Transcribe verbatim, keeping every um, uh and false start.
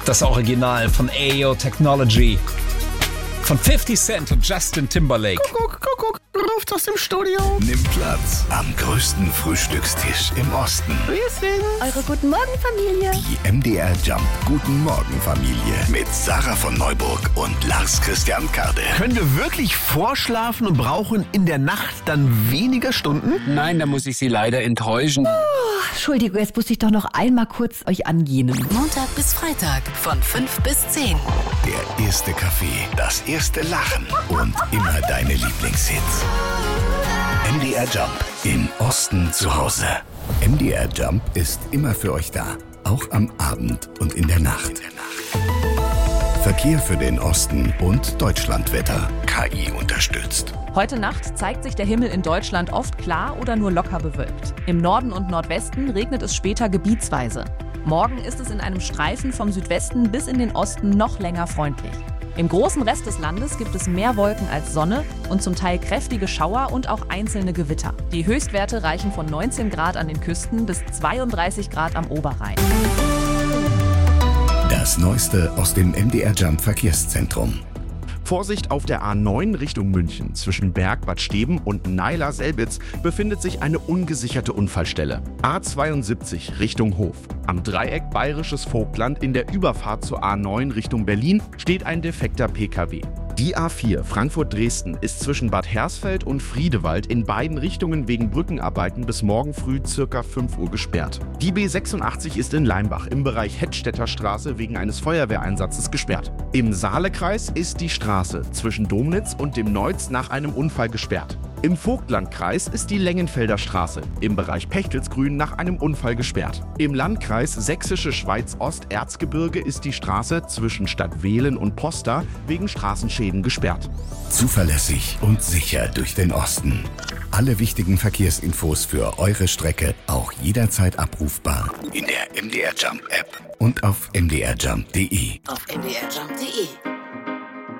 Das Original von Ayo Technology. Von fifty Cent und Justin Timberlake. Kuckuck, Kuckuck, ruft aus dem Studio. Nimm Platz am größten Frühstückstisch im Osten. Wir sind Eure Guten Morgen Familie. Die M D R Jump Guten Morgen Familie mit Sarah von Neuburg und Lars Christian Kade. Können wir wirklich vorschlafen und brauchen in der Nacht dann weniger Stunden? Nein, da muss ich Sie leider enttäuschen. Oh, Entschuldigung, jetzt muss ich doch noch einmal kurz euch angehen. Montag bis Freitag von fünf bis zehn. Der erste Kaffee, das erste Lachen und immer deine Lieblingshits. M D R Jump im Osten zu Hause. M D R Jump ist immer für euch da, auch am Abend und in der Nacht. Verkehr für den Osten und Deutschlandwetter. K I unterstützt. Heute Nacht zeigt sich der Himmel in Deutschland oft klar oder nur locker bewölkt. Im Norden und Nordwesten regnet es später gebietsweise. Morgen ist es in einem Streifen vom Südwesten bis in den Osten noch länger freundlich. Im großen Rest des Landes gibt es mehr Wolken als Sonne und zum Teil kräftige Schauer und auch einzelne Gewitter. Die Höchstwerte reichen von neunzehn Grad an den Küsten bis zweiunddreißig Grad am Oberrhein. Das Neueste aus dem M D R Jump Verkehrszentrum. Vorsicht auf der A neun Richtung München. Zwischen Berg, Bad Steben und Naila-Selbitz befindet sich eine ungesicherte Unfallstelle. A zweiundsiebzig Richtung Hof. Am Dreieck Bayerisches Vogtland in der Überfahrt zur A neun Richtung Berlin steht ein defekter P K W. Die A vier Frankfurt-Dresden ist zwischen Bad Hersfeld und Friedewald in beiden Richtungen wegen Brückenarbeiten bis morgen früh ca. fünf Uhr gesperrt. Die B sechsundachtzig ist in Leimbach im Bereich Hettstädter Straße wegen eines Feuerwehreinsatzes gesperrt. Im Saalekreis ist die Straße zwischen Domnitz und dem Neuz nach einem Unfall gesperrt. Im Vogtlandkreis ist die Längenfelder Straße im Bereich Pechtelsgrün nach einem Unfall gesperrt. Im Landkreis Sächsische Schweiz-Ost-Erzgebirge ist die Straße zwischen Stadtwehlen und Posta wegen Straßenschäden gesperrt. Zuverlässig und sicher durch den Osten. Alle wichtigen Verkehrsinfos für eure Strecke auch jederzeit abrufbar in der M D R Jump App und auf m d r jump punkt d e. Auf m d r jump punkt d e.